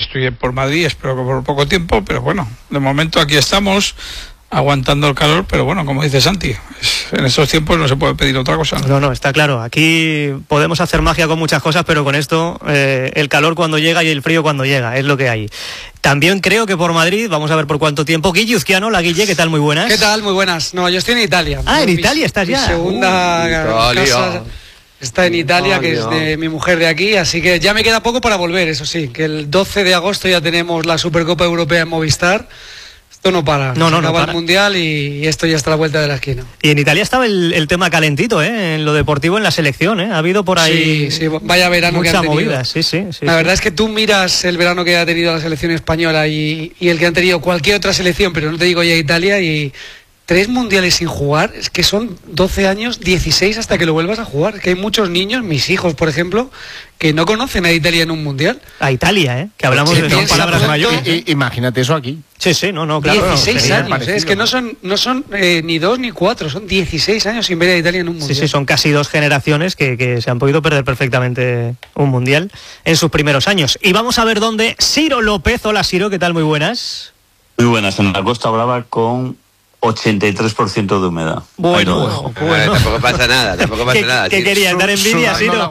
estoy por Madrid, espero que por poco tiempo, pero bueno, de momento aquí estamos, aguantando el calor, pero bueno, como dice Santi, en estos tiempos no se puede pedir otra cosa. No, está claro, aquí podemos hacer magia con muchas cosas, pero con esto, el calor cuando llega y el frío cuando llega, es lo que hay. También creo que por Madrid, vamos a ver por cuánto tiempo. Guille Uzquiano, la Guille, ¿qué tal? Muy buenas. ¿Qué tal? Muy buenas. No, yo estoy en Italia. En Italia estás ya. Mi segunda casa está en Italia, que es de mi mujer de aquí, así que ya me queda poco para volver, eso sí, que el 12 de agosto ya tenemos la Supercopa Europea en Movistar. Esto no para, no para el Mundial y esto ya está a la vuelta de la esquina. Y en Italia estaba el tema calentito, en lo deportivo, en la selección, ha habido por ahí sí, vaya verano que han tenido. Movida, sí. La verdad es que tú miras el verano que ha tenido la selección española y el que han tenido cualquier otra selección, pero no te digo ya Italia, y 3 mundiales sin jugar, es que son 12 años, 16 hasta que lo vuelvas a jugar. Que hay muchos niños, mis hijos, por ejemplo, que no conocen a Italia en un mundial. A Italia, que hablamos de son palabras mayores. Imagínate eso aquí. Sí, claro. 16 años, es que no son ni 2 ni 4, son 16 años sin ver a Italia en un mundial. Sí, son casi 2 generaciones que se han podido perder perfectamente un mundial en sus primeros años. Y vamos a ver dónde Ciro López. Hola, Ciro, ¿qué tal? Muy buenas. Muy buenas, en la Costa Brava con 83% de humedad. Bueno. Tampoco pasa nada. ¿Qué querías? ¿Dar envidia, Ciro?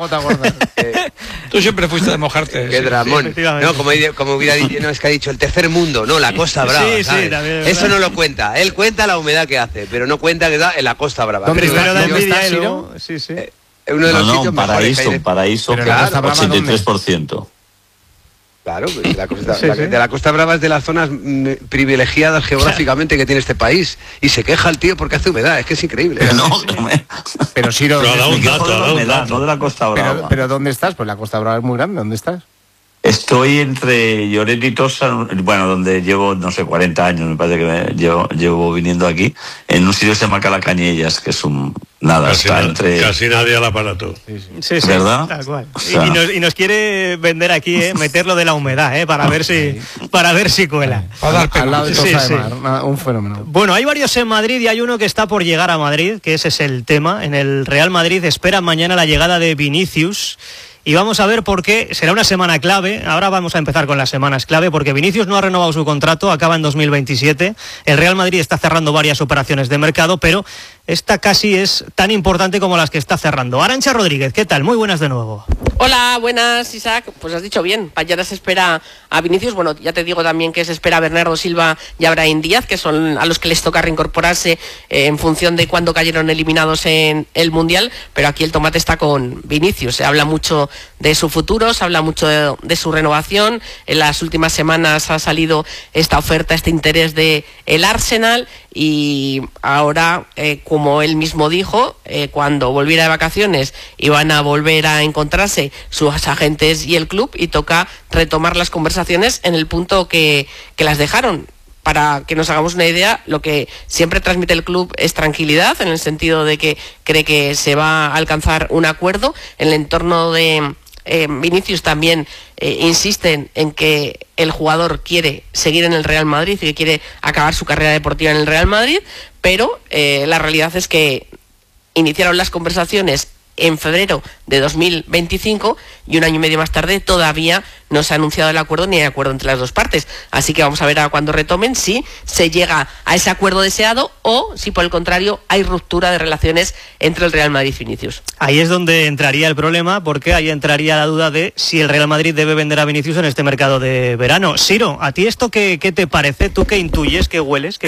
Tú siempre fuiste de mojarte. Qué dramón. No, como hubiera dicho, no, es que ha dicho el tercer mundo, no, la Costa Brava. Sí, también, eso no lo cuenta. Él cuenta la humedad que hace, pero no cuenta que da en la Costa Brava. Primero da envidia, Ciro. Uno de los sitios un paraíso, claro, 83%. Claro, de la Costa Brava es de las zonas privilegiadas geográficamente que tiene este país. Y se queja el tío porque hace humedad, es que es increíble. Pero sí, no de la Costa Brava. Pero ¿dónde estás? Pues la Costa Brava es muy grande, ¿dónde estás? Estoy entre Lloret y Tossa, donde llevo, no sé, 40 años, me parece que llevo viniendo aquí, en un sitio que se llama Calacañellas, que es casi nadie al aparato. Sí, ¿verdad? Tal cual. O sea, y nos quiere vender aquí, meterlo de la humedad, para ver si cuela. Al lado de Tossa de Mar, un fenómeno. Bueno, hay varios en Madrid y hay uno que está por llegar a Madrid, que ese es el tema. En el Real Madrid esperan mañana la llegada de Vinicius. Y vamos a ver por qué será una semana clave. Ahora vamos a empezar con las semanas clave, porque Vinicius no ha renovado su contrato, acaba en 2027. El Real Madrid está cerrando varias operaciones de mercado, pero esta casi es tan importante como las que está cerrando. Arantxa Rodríguez, ¿qué tal? Muy buenas de nuevo. Hola, buenas, Isaac. Pues has dicho bien, mañana se espera a Vinicius. Bueno, ya te digo también que se espera a Bernardo Silva y a Brahim Díaz, que son a los que les toca reincorporarse en función de cuándo cayeron eliminados en el Mundial, pero aquí el tomate está con Vinicius. Se habla mucho de su futuro, se habla mucho de su renovación. En las últimas semanas ha salido esta oferta, este interés de el Arsenal, y ahora, como él mismo dijo, cuando volviera de vacaciones iban a volver a encontrarse sus agentes y el club, y toca retomar las conversaciones en el punto que las dejaron. Para que nos hagamos una idea, lo que siempre transmite el club es tranquilidad, en el sentido de que cree que se va a alcanzar un acuerdo. En el entorno de Vinicius también insisten en que el jugador quiere seguir en el Real Madrid y que quiere acabar su carrera deportiva en el Real Madrid, pero la realidad es que iniciaron las conversaciones en febrero de 2025 y un año y medio más tarde todavía no se ha anunciado el acuerdo ni hay acuerdo entre las dos partes. Así que vamos a ver a cuándo retomen, si se llega a ese acuerdo deseado o si por el contrario hay ruptura de relaciones entre el Real Madrid y Vinicius. Ahí es donde entraría el problema, porque ahí entraría la duda de si el Real Madrid debe vender a Vinicius en este mercado de verano. Ciro, ¿a ti esto qué te parece? ¿Tú qué intuyes, qué hueles?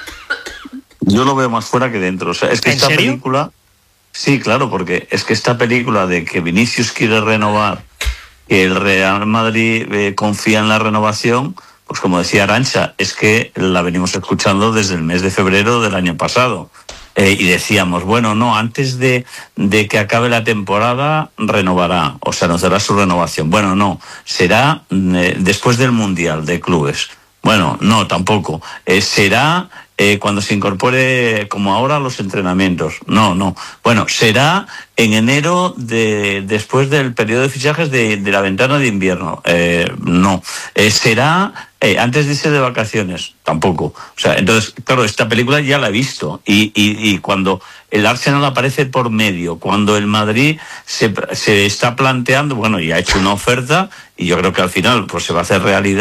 Yo lo veo más fuera que dentro. O sea, es que ¿En serio? Película... Sí, claro, porque es que esta película de que Vinicius quiere renovar, que el Real Madrid confía en la renovación, pues como decía Arantxa, es que la venimos escuchando desde el mes de febrero del año pasado. Y decíamos, bueno, no, antes de que acabe la temporada renovará, o sea, nos dará su renovación. Bueno, no, será después del Mundial de Clubes. Bueno, no, tampoco. Será cuando se incorpore, como ahora, a los entrenamientos. No. Bueno, será en enero después del periodo de fichajes de la ventana de invierno. No. Será antes de irse de vacaciones. Tampoco. O sea, entonces, claro, esta película ya la he visto. Y cuando el Arsenal aparece por medio, cuando el Madrid se está planteando, bueno, y ha hecho una oferta, y yo creo que al final pues se va a hacer realidad.